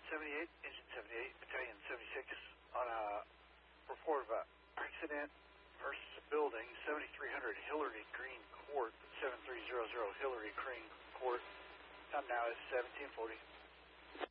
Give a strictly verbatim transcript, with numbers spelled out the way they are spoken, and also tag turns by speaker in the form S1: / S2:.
S1: seventy-eight, Engine seventy-eight, Battalion seventy-six on a report of an accident versus a building, seventy-three hundred Hillary Green Court, seven three zero zero Hillary Green Court. Time now is seventeen forty.